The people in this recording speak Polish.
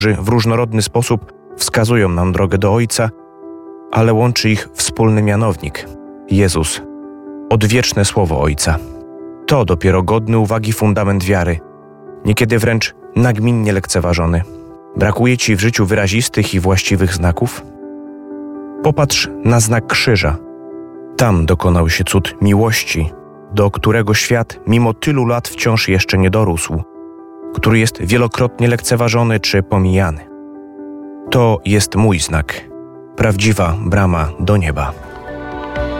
w różnorodny sposób wskazują nam drogę do Ojca, ale łączy ich wspólny mianownik – Jezus, odwieczne Słowo Ojca. To dopiero godny uwagi fundament wiary, niekiedy wręcz nagminnie lekceważony. Brakuje Ci w życiu wyrazistych i właściwych znaków? Popatrz na znak krzyża. Tam dokonał się cud miłości, do którego świat mimo tylu lat wciąż jeszcze nie dorósł, który jest wielokrotnie lekceważony czy pomijany. To jest mój znak, prawdziwa brama do nieba.